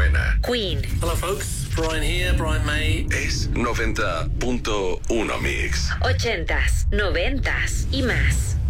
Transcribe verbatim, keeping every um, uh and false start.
buena. Queen. Hello folks, Brian here, Brian May. Es noventa punto uno Mix. Ochentas, noventas y más.